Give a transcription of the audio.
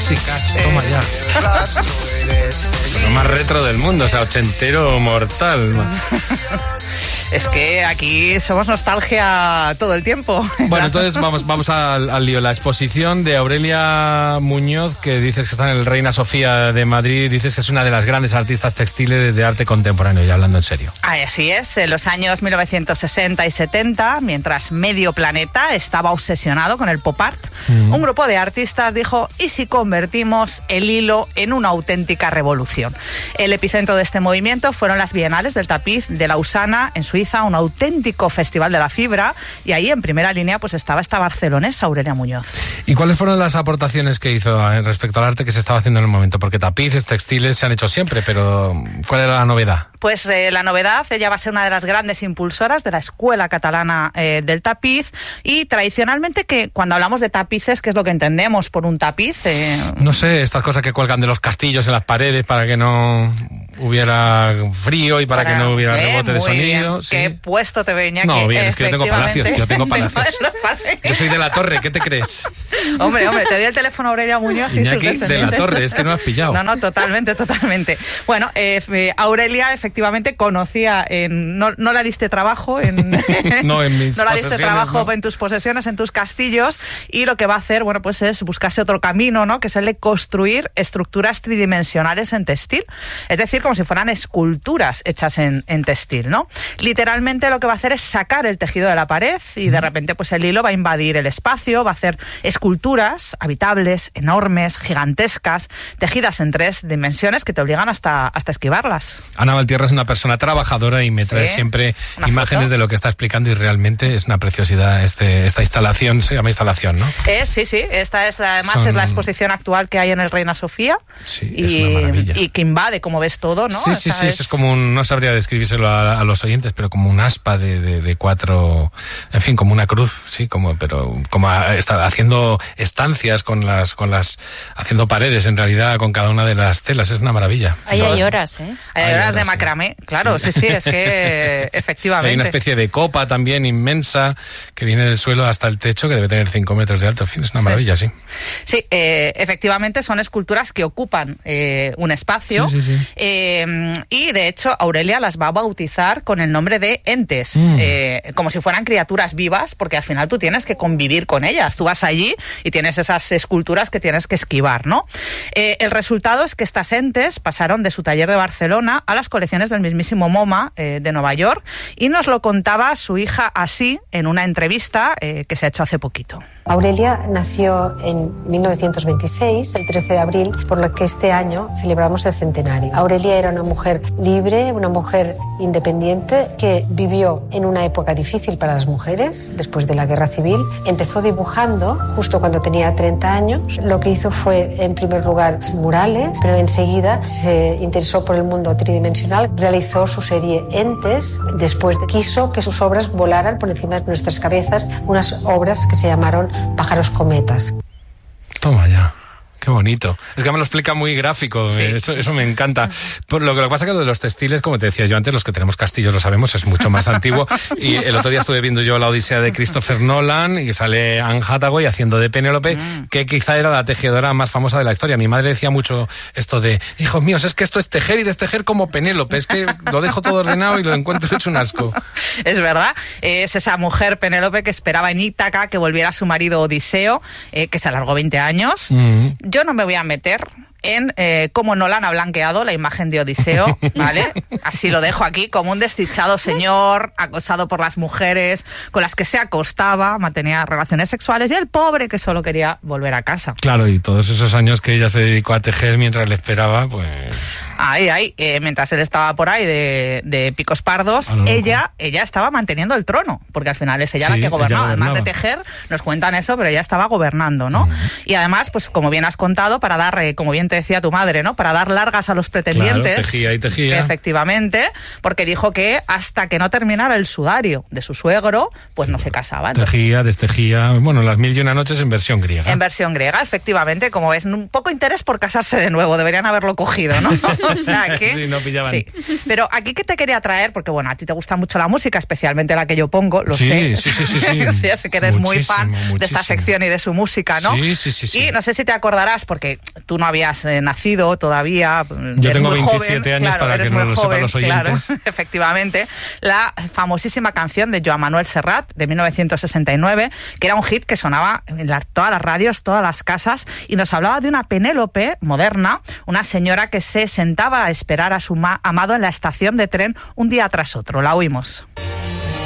Catch, toma ya. Lo más retro del mundo, o sea, ochentero mortal. Es que aquí somos nostalgia todo el tiempo. Bueno, entonces vamos al lío. La exposición de Aurelia Muñoz, que dices que está en el Reina Sofía de Madrid, dices que es una de las grandes artistas textiles de arte contemporáneo, ya hablando en serio. Así es, en los años 1960 y 70, mientras medio planeta estaba obsesionado con el pop art, un grupo de artistas dijo, ¿y si convertimos el hilo en una auténtica revolución? El epicentro de este movimiento fueron las Bienales del Tapiz de Lausana, en Suiza, un auténtico festival de la fibra, y ahí en primera línea pues estaba esta barcelonesa Aurelia Muñoz. ¿Y cuáles fueron las aportaciones que hizo respecto al arte que se estaba haciendo en el momento? Porque tapices, textiles se han hecho siempre, pero ¿cuál era la novedad? Pues la novedad, ella va a ser una de las grandes impulsoras de la Escuela Catalana del Tapiz, y tradicionalmente, que cuando hablamos de tapices, ¿qué es lo que entendemos por un tapiz? No sé, estas cosas que cuelgan de los castillos en las paredes para que no hubiera frío y para que no hubiera rebote de sonido. Bien. Sí. ¿Qué puesto te ve, Iñaki? No, bien, es que yo tengo palacios, Yo soy de la Torre, ¿qué te crees? Hombre, te doy el teléfono a Aurelia Muñoz y Iñaki, de la Torre, es que no has pillado. No, totalmente. Bueno, Aurelia efectivamente conocía, no la diste trabajo en no, en mis no la diste trabajo no. En tus posesiones, en tus castillos, y lo que va a hacer, bueno, pues es buscarse otro camino, ¿no? Que es el de construir estructuras tridimensionales en textil, es decir, como si fueran esculturas hechas en textil, ¿no? Literalmente lo que va a hacer es sacar el tejido de la pared y de repente pues el hilo va a invadir el espacio, va a hacer esculturas habitables, enormes, gigantescas, tejidas en 3 dimensiones que te obligan hasta esquivarlas. Ana Valtierra es una persona trabajadora y me trae siempre imágenes de lo que está explicando, y realmente es una preciosidad esta instalación, se llama instalación, ¿no? Sí, esta es además es la exposición actual que hay en el Reina Sofía, sí, es una maravilla. Y que invade, como ves, todo, ¿no? Sí, es como no sabría describírselo a los oyentes, pero como un aspa de 4, en fin, como una cruz, sí, pero está haciendo estancias haciendo paredes en realidad con cada una de las telas, es una maravilla. Ahí hay horas, Hay horas de macramé, claro, sí, es que efectivamente. Hay una especie de copa también inmensa que viene del suelo hasta el techo, que debe tener 5 metros de alto, en fin, es una maravilla, sí. Sí, efectivamente son esculturas que ocupan un espacio, y de hecho Aurelia las va a bautizar con el nombre de entes, como si fueran criaturas vivas, porque al final tú tienes que convivir con ellas. Tú vas allí y tienes esas esculturas que tienes que esquivar, ¿no? El resultado es que estas entes pasaron de su taller de Barcelona a las colecciones del mismísimo MoMA de Nueva York, y nos lo contaba su hija así en una entrevista que se ha hecho hace poquito. Aurelia nació en 1926, el 13 de abril, por lo que este año celebramos el centenario. Aurelia era una mujer libre, una mujer independiente que vivió en una época difícil para las mujeres, después de la Guerra Civil. Empezó dibujando justo cuando tenía 30 años. Lo que hizo fue, en primer lugar, murales, pero enseguida se interesó por el mundo tridimensional. Realizó su serie Entes, después quiso que sus obras volaran por encima de nuestras cabezas, unas obras que se llamaron Pájaros Cometas. Toma ya. Qué bonito. Es que me lo explica muy gráfico. Sí. Eso me encanta. Lo que pasa es que lo de los textiles, como te decía yo antes, los que tenemos castillos lo sabemos, es mucho más antiguo. Y el otro día estuve viendo yo la Odisea de Christopher Nolan y sale Anne Hathaway haciendo de Penélope, que quizá era la tejedora más famosa de la historia. Mi madre decía mucho esto de, hijos míos, es que esto es tejer y destejer como Penélope. Es que lo dejo todo ordenado y lo encuentro hecho un asco. Es verdad. Es esa mujer Penélope que esperaba en Ítaca que volviera su marido Odiseo, que se alargó 20 años. Yo no me voy a meter en cómo Nolan ha blanqueado la imagen de Odiseo, ¿vale? Así lo dejo aquí, como un desdichado señor acosado por las mujeres con las que se acostaba, mantenía relaciones sexuales, y el pobre que solo quería volver a casa. Claro, y todos esos años que ella se dedicó a tejer mientras le esperaba, pues... mientras él estaba por ahí de picos pardos, ella estaba manteniendo el trono, porque al final es ella la que gobernaba. Además de tejer, nos cuentan eso, pero ella estaba gobernando, ¿no? Y además, pues como bien has contado, para dar, como bien te decía tu madre, ¿no? Para dar largas a los pretendientes. Claro, tejía y tejía. Efectivamente, porque dijo que hasta que no terminara el sudario de su suegro, pues no se casaba. Entonces, tejía, destejía, bueno, las 1001 noches en versión griega. En versión griega, efectivamente, como ves, un poco interés por casarse de nuevo, deberían haberlo cogido, ¿no? O sea que... Sí, no pillaban. Sí. Pero aquí que te quería traer, porque bueno, a ti te gusta mucho la música, especialmente la que yo pongo, lo sé. Sí. Sí, sé que eres muy fan de esta sección y de su música, ¿no? Sí. Y no sé si te acordarás, porque tú no habías nacido todavía. Yo tengo 27 años, claro, para que no lo sepan los oyentes. Claro, efectivamente. La famosísima canción de Joan Manuel Serrat, de 1969, que era un hit que sonaba en todas las radios, todas las casas, y nos hablaba de una Penélope moderna, una señora que se sentaba a esperar a su amado en la estación de tren un día tras otro. La oímos.